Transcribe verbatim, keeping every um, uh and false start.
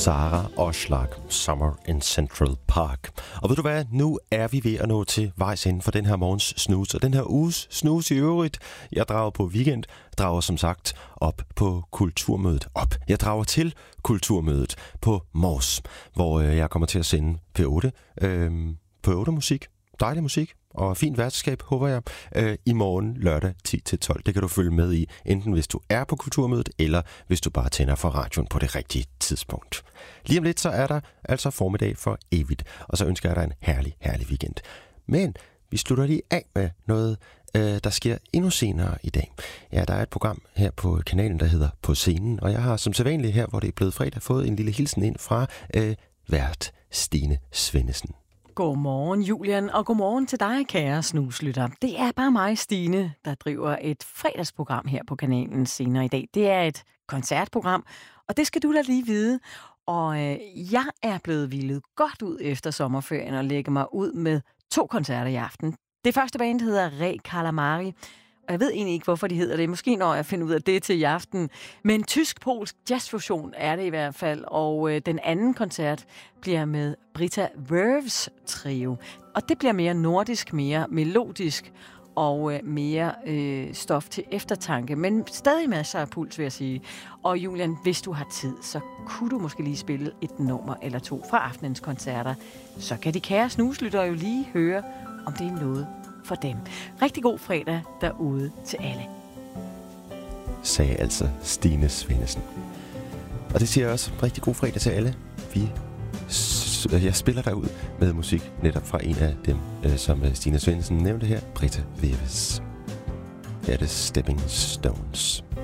Sara Oslak, Summer in Central Park. Og ved du hvad, nu er vi ved at nå til vejs ende for den her morgens snus, og den her uges snus i øvrigt. Jeg drager på weekend, drager som sagt op på Kulturmødet. Op. Jeg drager til Kulturmødet på Mors, hvor øh, jeg kommer til at sende P otte, øh, P otte musik, dejlig musik. Og fint værtskab, håber jeg, øh, i morgen lørdag ti til tolv. Det kan du følge med i, enten hvis du er på Kulturmødet, eller hvis du bare tænder for radioen på det rigtige tidspunkt. Lige om lidt, så er der altså formiddag for evigt, og så ønsker jeg dig en herlig, herlig weekend. Men vi slutter lige af med noget, øh, der sker endnu senere i dag. Ja, der er et program her på kanalen, der hedder På Scenen, og jeg har som sædvanligt her, hvor det er blevet fredag, fået en lille hilsen ind fra øh, vært Stine Svendesen. Godmorgen, Julian, og godmorgen til dig, kære snuslytter. Det er bare mig, Stine, der driver et fredagsprogram her på kanalen senere i dag. Det er et koncertprogram, og det skal du da lige vide. Og øh, jeg er blevet hvilet godt ud efter sommerferien og lægger mig ud med to koncerter i aften. Det første band hedder Re Calamari, og jeg ved egentlig ikke, hvorfor de hedder det. Måske når jeg finder ud af det til i aften. Men tysk-polsk jazzfusion er det i hvert fald. Og øh, den anden koncert bliver med Britta Werfs trio. Og det bliver mere nordisk, mere melodisk og øh, mere øh, stof til eftertanke. Men stadig masser af puls, vil jeg sige. Og Julian, hvis du har tid, så kunne du måske lige spille et nummer eller to fra aftenens koncerter. Så kan de kære snuslyttere jo lige høre, om det er noget for dem. Rigtig god fredag derude til alle. Sagde altså Stine Svendsen. Og det siger jeg også rigtig god fredag til alle. Vi, jeg spiller derud med musik netop fra en af dem, som Stine Svendsen nævnte her, Britta Werfs. Her er det Stepping Stones.